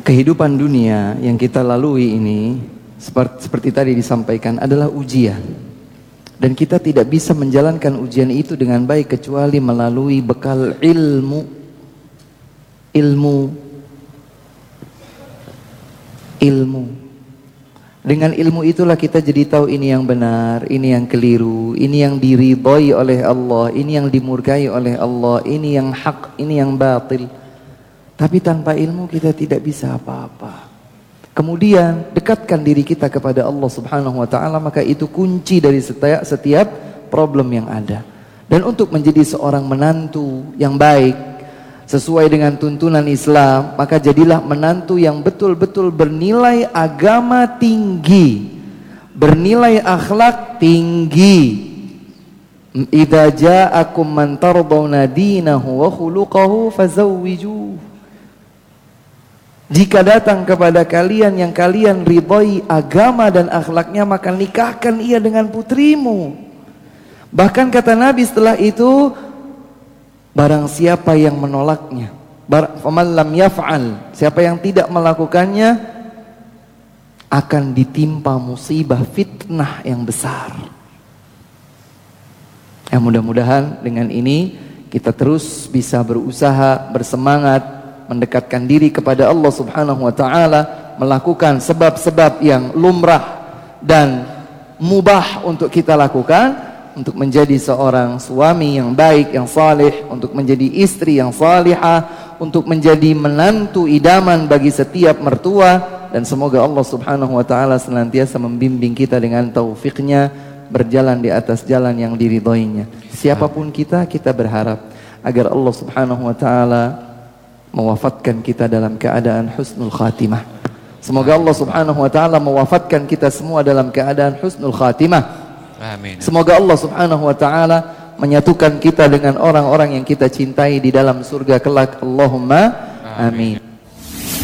Kehidupan dunia yang kita lalui ini seperti tadi disampaikan adalah ujian. Dan kita tidak bisa menjalankan ujian itu dengan baik kecuali melalui bekal ilmu. Dengan ilmu itulah kita jadi tahu ini yang benar, ini yang keliru, ini yang diridhai oleh Allah, ini yang dimurkai oleh Allah, ini yang hak, ini yang batil. Tapi tanpa ilmu kita tidak bisa apa-apa. Kemudian dekatkan diri kita kepada Allah Subhanahu wa taala, maka itu kunci dari setiap problem yang ada. Dan untuk menjadi seorang menantu yang baik sesuai dengan tuntunan Islam, maka jadilah menantu yang betul-betul bernilai agama tinggi, bernilai akhlak tinggi. Idza ja'akum man tardawna dinahu wa khuluquhu fazawwijuh. Jika datang kepada kalian yang kalian ridhoi agama dan akhlaknya, maka nikahkan ia dengan putrimu. Bahkan kata Nabi setelah itu, barang siapa yang menolaknya, faman lam yaf'al, siapa yang tidak melakukannya, akan ditimpa musibah fitnah yang besar. Ya, mudah-mudahan dengan ini kita terus bisa berusaha, bersemangat mendekatkan diri kepada Allah Subhanahu wa taala, melakukan sebab-sebab yang lumrah dan mubah untuk kita lakukan, untuk menjadi seorang suami yang baik, yang saleh, untuk menjadi istri yang salihah, untuk menjadi menantu idaman bagi setiap mertua. Dan semoga Allah Subhanahu wa taala senantiasa membimbing kita dengan taufiknya berjalan di atas jalan yang diridhoinya. Siapapun kita berharap agar Allah Subhanahu wa taala mewafatkan kita dalam keadaan husnul khatimah. Semoga Allah Subhanahu wa taala mewafatkan kita semua dalam keadaan husnul khatimah. Amin. Semoga Allah Subhanahu wa taala menyatukan kita dengan orang-orang yang kita cintai di dalam surga kelak. Allahumma amin.